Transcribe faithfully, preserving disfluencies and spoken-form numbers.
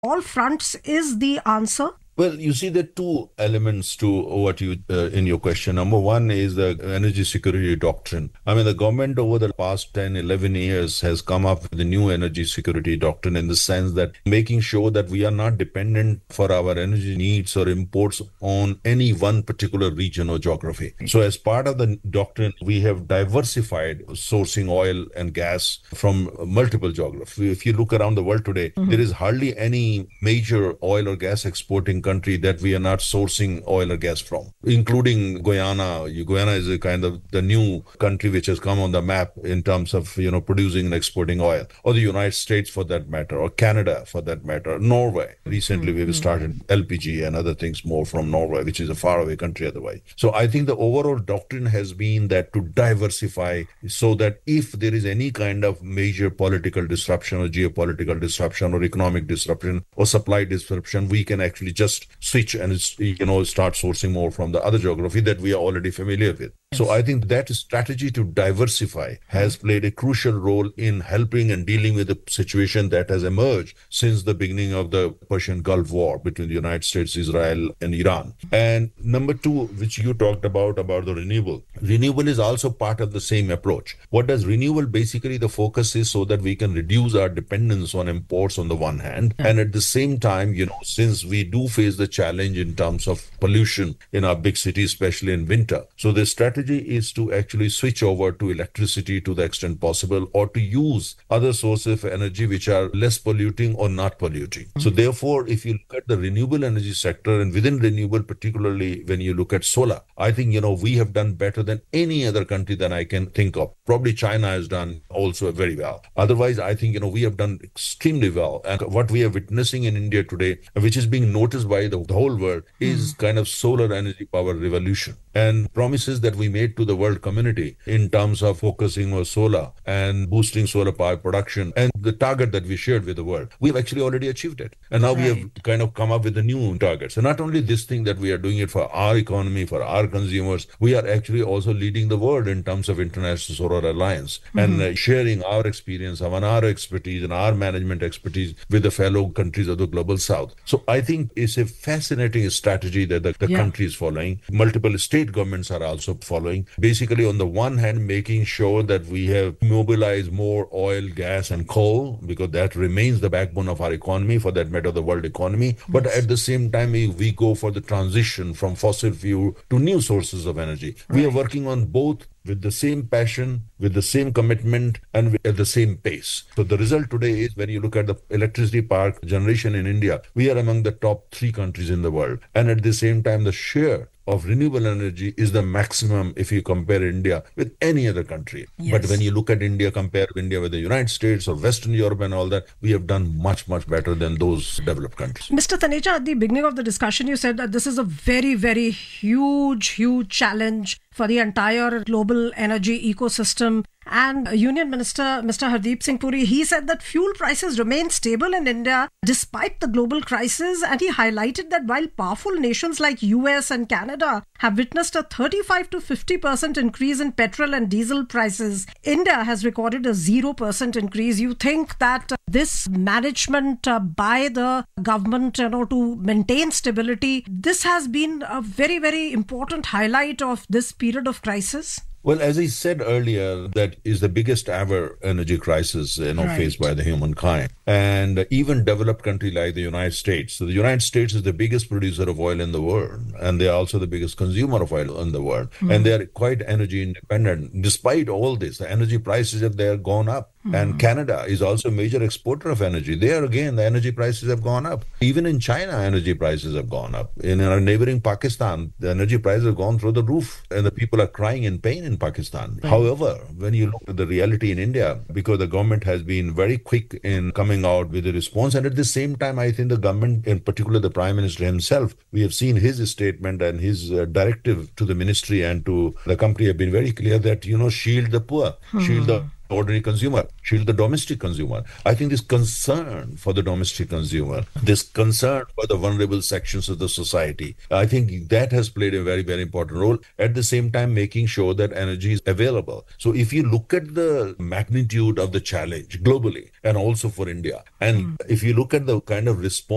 all fronts is the answer? Well, you see, there are two elements to what you uh, in your question. Number one is the energy security doctrine. I mean, the government over the past ten, eleven years has come up with a new energy security doctrine in the sense that making sure that we are not dependent for our energy needs or imports on any one particular region or geography. So as part of the doctrine, we have diversified sourcing oil and gas from multiple geographies. If you look around the world today, mm-hmm. there is hardly any major oil or gas exporting country that we are not sourcing oil or gas from, including Guyana. Guyana is a kind of the new country which has come on the map in terms of, you know, producing and exporting oil, or the United States for that matter, or Canada for that matter, Norway. Recently, mm-hmm. we've started L P G and other things more from Norway, which is a faraway country otherwise. So I think the overall doctrine has been that to diversify so that if there is any kind of major political disruption or geopolitical disruption or economic disruption or supply disruption, we can actually just switch and, you know, start sourcing more from the other geography that we are already familiar with. Yes. So I think that strategy to diversify has played a crucial role in helping and dealing with the situation that has emerged since the beginning of the Persian Gulf War between the United States, Israel, and Iran. And number two, which you talked about, about the renewable. Renewable is also part of the same approach. What does renewable basically, the focus is so that we can reduce our dependence on imports on the one hand, yeah. and at the same time, you know, since we do face the challenge in terms of pollution in our big cities, especially in winter. So the strategy is to actually switch over to electricity to the extent possible, or to use other sources of energy which are less polluting or not polluting. Mm-hmm. So therefore, if you look at the renewable energy sector, and within renewable, particularly when you look at solar, I think, you know, we have done better than any other country that I can think of. Probably China has done also very well. Otherwise, I think, you know, we have done extremely well. And what we are witnessing in India today, which is being noticed by the, the whole world, is mm. kind of solar energy power revolution, and promises that we made to the world community in terms of focusing on solar and boosting solar power production, and the target that we shared with the world. We've actually already achieved it. And now right. we have kind of come up with the new targets. So not only this thing that we are doing it for our economy, for our consumers, we are actually also leading the world in terms of International Solar Alliance, mm-hmm. and uh, sharing our experience and our expertise and our management expertise with the fellow countries of the global south. So I think it's a fascinating strategy that the, the yeah. country is following. Multiple state governments are also following. Basically, on the one hand, making sure that we have mobilized more oil, gas, and coal, because that remains the backbone of our economy, for that matter, the world economy. Yes. But at the same time, we go for the transition from fossil fuel to new sources of energy. Right. We are working on both with the same passion, with the same commitment, and at the same pace. So the result today is, when you look at the electricity power generation in India, we are among the top three countries in the world. And at the same time, the share of renewable energy is the maximum if you compare India with any other country. Yes. But when you look at India, compare India with the United States or Western Europe and all that, we have done much, much better than those developed countries. Mister Taneja, at the beginning of the discussion, you said that this is a very, very huge, huge challenge for the entire global energy ecosystem. And Union Minister, Mister Hardeep Singh Puri, he said that fuel prices remain stable in India despite the global crisis. And he highlighted that while powerful nations like U S and Canada have witnessed a thirty-five to fifty percent increase in petrol and diesel prices, India has recorded a zero percent increase. You think that this management uh, by the government, you know, to maintain stability, this has been a very, very important highlight of this period of crisis? Well, as I said earlier, that is the biggest ever energy crisis, you know, right. faced by the humankind. And even developed country like the United States. So the United States is the biggest producer of oil in the world, and they are also the biggest consumer of oil in the world. Mm. And they are quite energy independent. Despite all this, the energy prices have there gone up. Mm. And Canada is also a major exporter of energy. There again, the energy prices have gone up. Even in China, energy prices have gone up. In our neighboring Pakistan, the energy prices have gone through the roof, and the people are crying in pain in Pakistan. Right. However, when you look at the reality in India, because the government has been very quick in coming out with a response, and at the same time, I think the government, in particular the Prime Minister himself, we have seen his statement and his uh, directive to the ministry and to the company have been very clear that, you know, shield the poor, hmm. shield the ordinary consumer, shield the domestic consumer. I think this concern for the domestic consumer, this concern for the vulnerable sections of the society, I think that has played a very, very important role. At the same time, making sure that energy is available. So if you look at the magnitude of the challenge globally and also for India, and mm. if you look at the kind of response